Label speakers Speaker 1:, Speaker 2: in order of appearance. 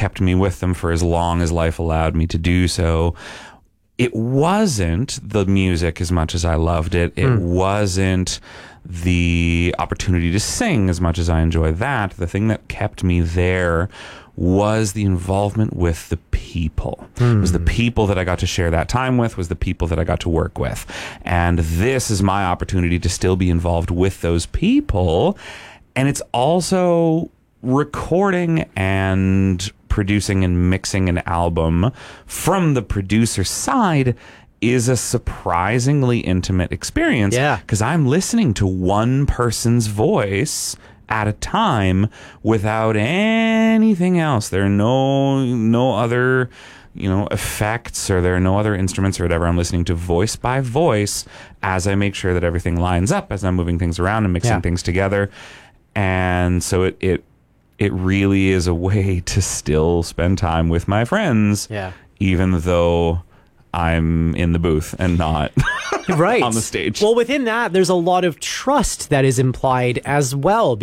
Speaker 1: kept me with them for as long as life allowed me to do so. It wasn't the music as much as I loved it. It wasn't the opportunity to sing as much as I enjoy that. The thing that kept me there was the involvement with the people. It was the people that I got to share that time with, was the people that I got to work with. And this is my opportunity to still be involved with those people. And it's also recording and producing and mixing an album from the producer side is a surprisingly intimate experience.
Speaker 2: Yeah.
Speaker 1: Because I'm listening to one person's voice at a time without anything else. There are no other, effects, or there are no other instruments or whatever. I'm listening to voice by voice as I make sure that everything lines up as I'm moving things around and mixing things together. And so it really is a way to still spend time with my friends, even though I'm in the booth and not
Speaker 2: right
Speaker 1: on the stage.
Speaker 2: Well, within that, there's a lot of trust that is implied as well.